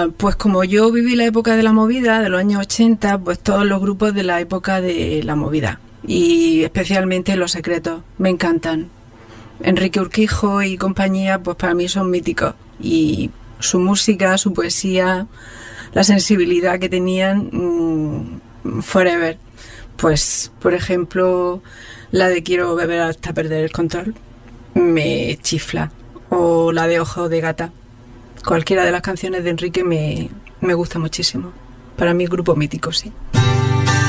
Pues como yo viví la época de la movida, de los años 80, pues todos los grupos de la época de la movida. Y especialmente Los Secretos, me encantan. Enrique Urquijo y compañía, pues para mí son míticos. Y su música, su poesía, la sensibilidad que tenían, forever. Pues, por ejemplo, la de Quiero beber hasta perder el control, me chifla. O la de Ojo de Gata. Cualquiera de las canciones de Enrique me gusta muchísimo. Para mí, grupo mítico, sí.